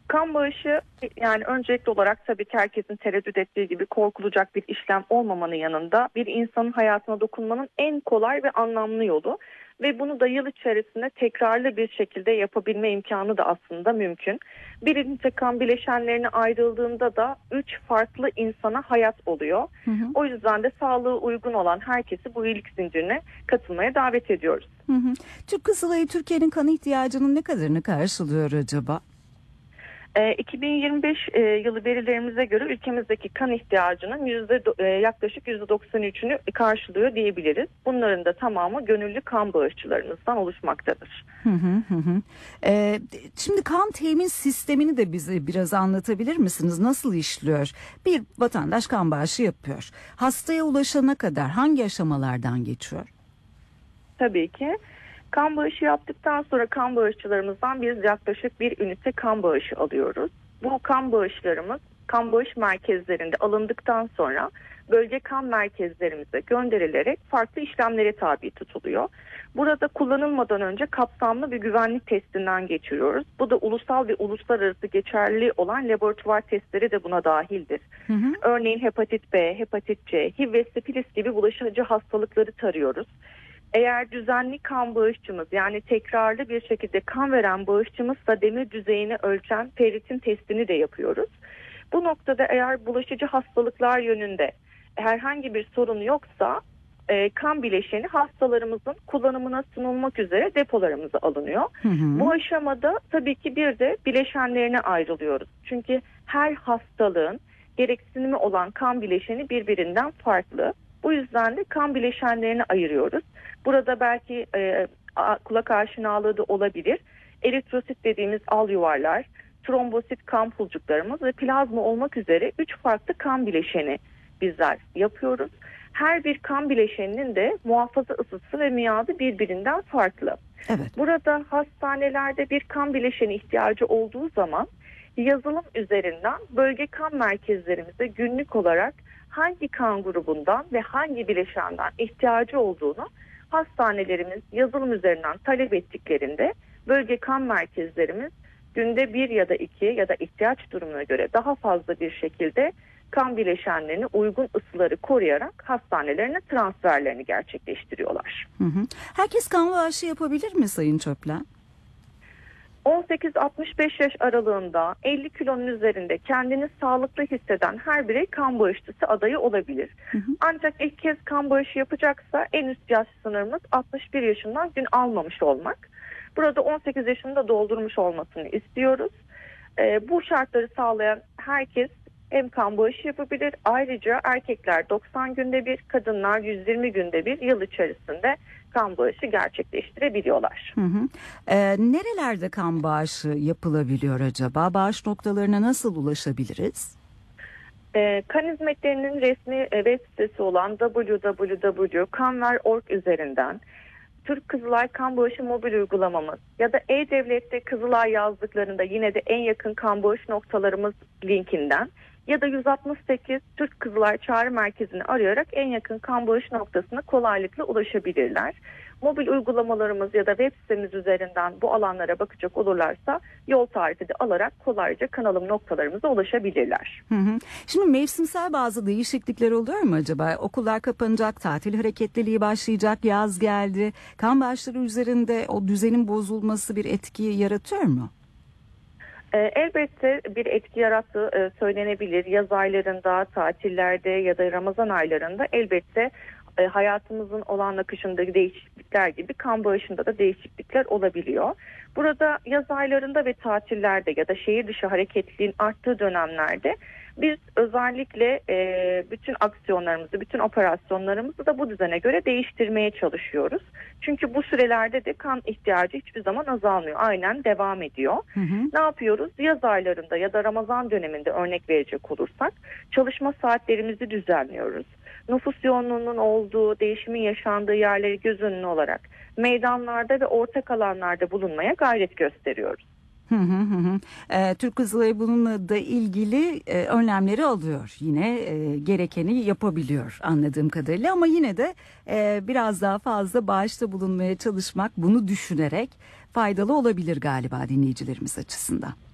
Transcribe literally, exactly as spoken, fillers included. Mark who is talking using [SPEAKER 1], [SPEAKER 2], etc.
[SPEAKER 1] Kan bağışı, yani öncelikli olarak tabii ki herkesin tereddüt ettiği gibi korkulacak bir işlem olmamanın yanında bir insanın hayatına dokunmanın en kolay ve anlamlı yolu ve bunu da yıl içerisinde tekrarlı bir şekilde yapabilme imkanı da aslında mümkün. Birinci kan bileşenlerine ayrıldığında da üç farklı insana hayat oluyor.
[SPEAKER 2] Hı hı.
[SPEAKER 1] O yüzden de sağlığı uygun olan herkesi bu iyilik zincirine katılmaya davet ediyoruz.
[SPEAKER 2] Hı hı. Türk Kızılayı Türkiye'nin kan ihtiyacının ne kadarını karşılıyor acaba?
[SPEAKER 1] iki bin yirmi beş yılı verilerimize göre ülkemizdeki kan ihtiyacının yüzde yaklaşık yüzde doksan üçünü karşılıyor diyebiliriz. Bunların da tamamı gönüllü kan bağışçılarımızdan oluşmaktadır.
[SPEAKER 2] Hı hı hı. Ee, şimdi kan temin sistemini de bize biraz anlatabilir misiniz? Nasıl işliyor? Bir vatandaş kan bağışı yapıyor. Hastaya ulaşana kadar hangi aşamalardan geçiyor?
[SPEAKER 1] Tabii ki. Kan bağışı yaptıktan sonra kan bağışçılarımızdan biz yaklaşık bir ünite kan bağışı alıyoruz. Bu kan bağışlarımız kan bağış merkezlerinde alındıktan sonra bölge kan merkezlerimize gönderilerek farklı işlemlere tabi tutuluyor. Burada kullanılmadan önce kapsamlı bir güvenlik testinden geçiriyoruz. Bu da ulusal ve uluslararası geçerli olan laboratuvar testleri de buna dahildir.
[SPEAKER 2] Hı hı.
[SPEAKER 1] Örneğin hepatit B, hepatit C, H I V ve sifilis gibi bulaşıcı hastalıkları tarıyoruz. Eğer düzenli kan bağışçımız, yani tekrarlı bir şekilde kan veren bağışçımızsa demir düzeyini ölçen ferritin testini de yapıyoruz. Bu noktada eğer bulaşıcı hastalıklar yönünde herhangi bir sorun yoksa e, kan bileşeni hastalarımızın kullanımına sunulmak üzere depolarımıza alınıyor.
[SPEAKER 2] Hı hı.
[SPEAKER 1] Bu aşamada tabii ki bir de bileşenlerine ayrılıyoruz. Çünkü her hastalığın gereksinimi olan kan bileşeni birbirinden farklı. Bu yüzden de kan bileşenlerini ayırıyoruz. Burada belki e, kulak aşinalığı da olabilir. Eritrosit dediğimiz al yuvarlar, trombosit kan pulcuklarımız ve plazma olmak üzere üç farklı kan bileşeni bizler yapıyoruz. Her bir kan bileşeninin de muhafaza ısısı ve miadı birbirinden farklı.
[SPEAKER 2] Evet.
[SPEAKER 1] Burada hastanelerde bir kan bileşeni ihtiyacı olduğu zaman yazılım üzerinden bölge kan merkezlerimize günlük olarak hangi kan grubundan ve hangi bileşenden ihtiyacı olduğunu hastanelerimiz yazılım üzerinden talep ettiklerinde bölge kan merkezlerimiz günde bir ya da iki ya da ihtiyaç durumuna göre daha fazla bir şekilde kan bileşenlerini uygun ısıları koruyarak hastanelerine transferlerini gerçekleştiriyorlar.
[SPEAKER 2] Hı hı. Herkes kan bağışı yapabilir mi Sayın Çöplen?
[SPEAKER 1] on sekiz altmış beş yaş aralığında elli kilonun üzerinde kendini sağlıklı hisseden her birey kan bağışçısı adayı olabilir.
[SPEAKER 2] Hı hı.
[SPEAKER 1] Ancak ilk kez kan bağışı yapacaksa en üst yaş sınırımız altmış bir yaşından gün almamış olmak. Burada on sekiz yaşında doldurmuş olmasını istiyoruz. Ee, bu şartları sağlayan herkes hem kan bağışı yapabilir. Ayrıca erkekler doksan günde bir, kadınlar yüz yirmi günde bir yıl içerisinde kan bağışı gerçekleştirebiliyorlar.
[SPEAKER 2] Hı hı. Ee, nerelerde kan bağışı yapılabiliyor acaba? Bağış noktalarına nasıl ulaşabiliriz?
[SPEAKER 1] Ee, kan hizmetlerinin resmi e, web sitesi olan double-u double-u double-u nokta kanver nokta org üzerinden Türk Kızılay Kan Bağışı mobil uygulamamız ya da E-Devlet'te Kızılay yazdıklarında yine de en yakın kan bağış noktalarımız linkinden ya da yüz altmış sekiz Türk Kızılay Çağrı Merkezi'ni arayarak en yakın kan bağış noktasına kolaylıkla ulaşabilirler. Mobil uygulamalarımız ya da web sitemiz üzerinden bu alanlara bakacak olurlarsa yol tarifi de alarak kolayca kanalım noktalarımıza ulaşabilirler.
[SPEAKER 2] Hı hı. Şimdi mevsimsel bazı değişiklikler oluyor mu acaba? Okullar kapanacak, tatil hareketliliği başlayacak, yaz geldi. Kan bağışları üzerinde o düzenin bozulması bir etki yaratıyor mu?
[SPEAKER 1] Elbette bir etki yarattığı söylenebilir. Yaz aylarında, tatillerde ya da Ramazan aylarında elbette hayatımızın olağan akışındaki değişiklikler gibi kan bağışında da değişiklikler olabiliyor. Burada yaz aylarında ve tatillerde ya da şehir dışı hareketliliğin arttığı dönemlerde biz özellikle e, bütün aksiyonlarımızı, bütün operasyonlarımızı da bu düzene göre değiştirmeye çalışıyoruz. Çünkü bu sürelerde de kan ihtiyacı hiçbir zaman azalmıyor. Aynen devam ediyor.
[SPEAKER 2] Hı hı.
[SPEAKER 1] Ne yapıyoruz? Yaz aylarında ya da Ramazan döneminde örnek verecek olursak çalışma saatlerimizi düzenliyoruz. Nüfus yoğunluğunun olduğu, değişimin yaşandığı yerleri göz önüne olarak meydanlarda ve ortak alanlarda bulunmaya gayret gösteriyoruz.
[SPEAKER 2] Hı hı hı. E, Türk Kızılayı bununla da ilgili e, önlemleri alıyor. Yine e, gerekeni yapabiliyor anladığım kadarıyla, ama yine de e, biraz daha fazla bağışta bulunmaya çalışmak, bunu düşünerek faydalı olabilir galiba dinleyicilerimiz açısından.